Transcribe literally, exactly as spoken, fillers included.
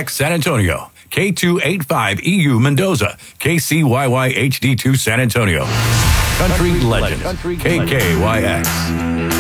X San Antonio, K two eighty-five E U Mendoza, K C Y Y H D two San Antonio. Country, Country Legend, K K Y X.